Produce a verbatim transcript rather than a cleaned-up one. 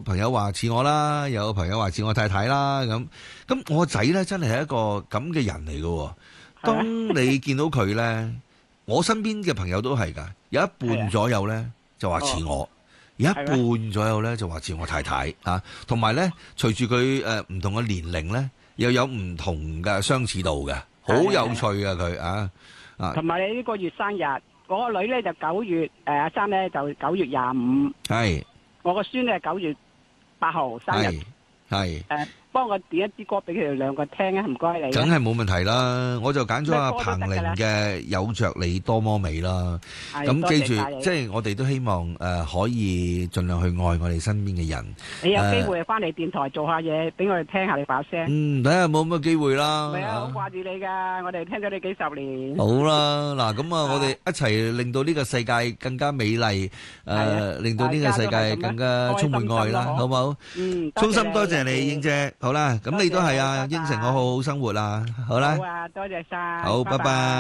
朋友話似我啦，有朋友話似我太太啦，咁咁我個仔咧真係係一個咁嘅人嚟嘅。當你見到佢咧，我身邊嘅朋友都係㗎，有一半左右咧就話似我，有一半左右咧就話似我太太啊。同埋咧，隨住佢誒唔同嘅年齡咧，又有唔同嘅相似度嘅，好有趣啊佢啊啊！ 同埋你呢個月生日，我個女咧就九月，誒阿三咧就九月廿五， 係我個孫咧九月八號生日， 係誒幫我點一支歌俾佢哋兩個聽啊，唔該你。 梗係冇問題啦，我就揀咗阿彭羚嘅有着你多麼美啦。咁記住，即係我哋都希望誒可以盡量去愛我哋身邊嘅人。 你有機會翻嚟電台做下嘢，俾我哋聽下你把聲。 嗯，睇下冇乜機會啦。 係啊，好掛住你噶，我哋聽咗你幾十年。 好啦，嗱咁啊，我哋一齊令到呢個世界更加美麗，誒，令到呢個世界更加充滿愛啦，好唔好？ 嗯， 衷心多謝你，英姐。好啦，咁你都係啊，應承我好好生活啊，好啦。 好啊，多謝晒。 好，拜拜。